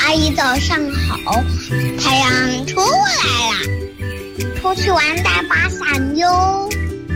阿姨早上好，太阳出来了，出去玩带把伞哟。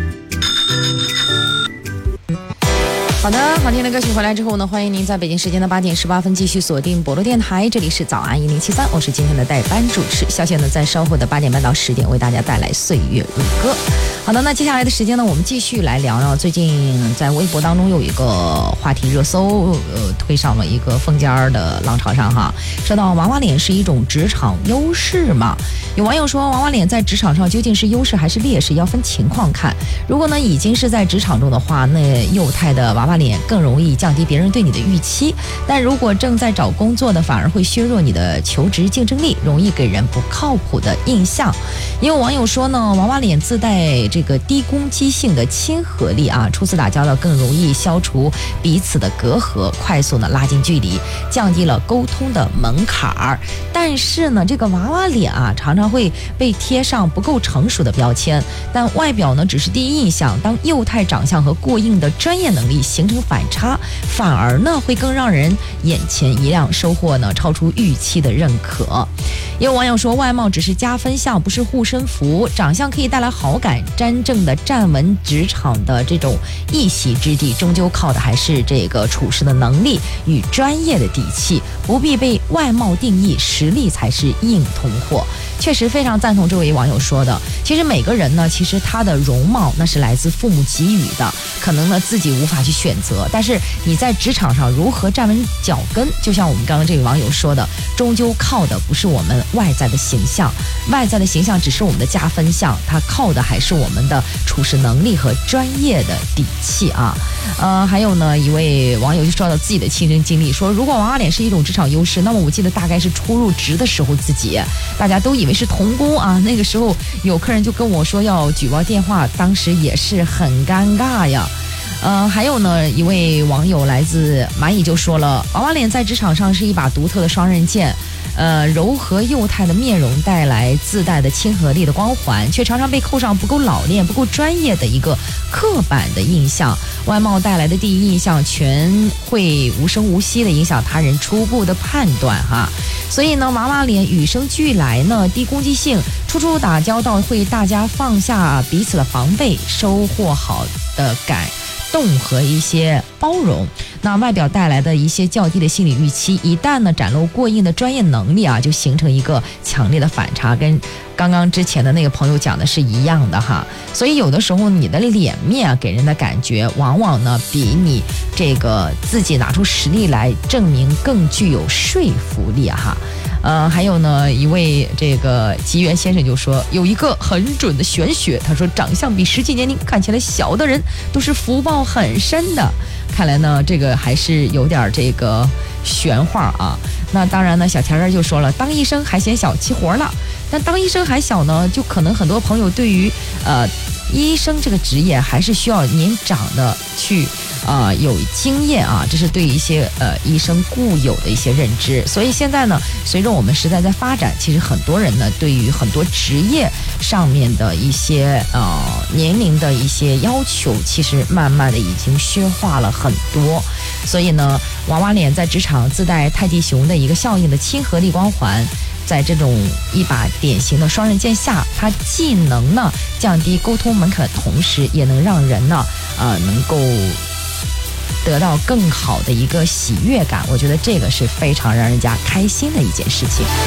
好的，好听的歌曲回来之后呢，欢迎您在北京时间的8点18分继续锁定博罗电台，这里是早安1073，我是今天的代班主持小谢呢，在稍后的8点半到10点为大家带来岁月如歌。好的，那接下来的时间呢，我们继续来聊聊最近在微博当中有一个话题热搜，推上了一个风尖的浪潮上哈。说到娃娃脸是一种职场优势吗？有网友说，娃娃脸在职场上究竟是优势还是劣势，要分情况看。如果呢已经是在职场中的话，那幼态的娃娃脸更容易降低别人对你的预期，但如果正在找工作的，反而会削弱你的求职竞争力，容易给人不靠谱的印象。也有网友说呢，娃娃脸自带这个低攻击性的亲和力啊，初次打交道更容易消除彼此的隔阂，快速的拉近距离，降低了沟通的门槛儿。但是呢，这个娃娃脸啊，常常会被贴上不够成熟的标签，但外表呢只是第一印象，当幼态长相和过硬的专业能力形成反差，反而呢会更让人眼前一亮，收获呢超出预期的认可。也有网友说，外貌只是加分项，不是护身符，长相可以带来好感，真正的站稳职场的这种一席之地，终究靠的还是这个处事的能力与专业的底气，不必被外貌定义，实力才是硬通货。确实非常赞同这位网友说的，其实每个人呢，其实他的容貌那是来自父母给予的，可能呢自己无法去选择，但是你在职场上如何站稳脚跟，就像我们刚刚这位网友说的，终究靠的不是我们外在的形象，外在的形象只是我们的加分项，它靠的还是我们的处事能力和专业的底气啊。还有呢，一位网友就说到自己的亲身经历，说如果娃娃脸是一种职场优势，那么我记得大概是初入职的时候，自己大家都以为是童工啊，那个时候有客人就跟我说要举报电话，当时也是很尴尬呀。还有呢，一位网友来自蚂蚁就说了，娃娃脸在职场上是一把独特的双刃剑，柔和幼态的面容带来自带的亲和力的光环，却常常被扣上不够老练、不够专业的一个刻板的印象。外貌带来的第一印象全会无声无息的影响他人初步的判断哈。所以呢，娃娃脸与生俱来呢，低攻击性，初初打交道会大家放下彼此的防备，收获好的感动和一些包容。那外表带来的一些较低的心理预期，一旦呢展露过硬的专业能力啊，就形成一个强烈的反差，跟刚刚之前的那个朋友讲的是一样的哈。所以有的时候你的脸面啊，给人的感觉往往呢比你这个自己拿出实力来证明更具有说服力哈。还有呢，一位这个吉源先生就说，有一个很准的玄学，他说长相比实际年龄看起来小的人都是福报很深的。看来呢，这个还是有点这个玄话啊。那当然呢，小田儿就说了，当医生还嫌小，齐活了。但当医生还小呢，就可能很多朋友对于医生这个职业还是需要年长的去有经验啊，这是对于一些医生固有的一些认知。所以现在呢，随着我们时代在发展，其实很多人呢对于很多职业上面的一些年龄的一些要求，其实慢慢的已经削化了很多。所以呢，娃娃脸在职场自带泰迪熊的一个效应的亲和力光环，在这种一把典型的双刃剑下，它既能呢降低沟通门槛的同时，也能让人呢能够得到更好的一个喜悦感。我觉得这个是非常让人家开心的一件事情。